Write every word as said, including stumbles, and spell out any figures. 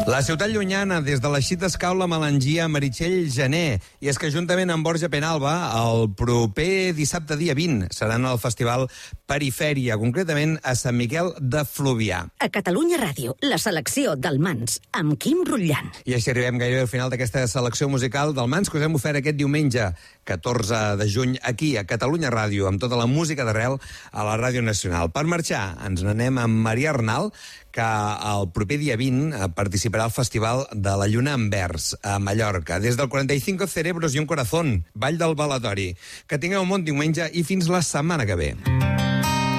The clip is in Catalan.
La ciutat llunyana, des de la Xita escau la melangia Meritxell Gené. I és que juntament amb Borja Penalba, el proper dissabte dia vint seran al Festival Perifèria, concretament a Sant Miquel de Fluvià. A Catalunya Ràdio, la selecció del Mans, amb Quim Rutllant. I així arribem gairebé al final d'aquesta selecció musical del Mans que us hem ofert aquest diumenge, catorze de juny, aquí a Catalunya Ràdio, amb tota la música d'arrel a la Ràdio Nacional. Per marxar, ens n'anem amb Maria Arnal, que el proper dia vint participarà al Festival de la Lluna en Vers, a Mallorca. Des del quaranta y cinco Cerebros y un Corazón, Vall del Balatori. Que tingueu un bon diumenge i fins la setmana que ve.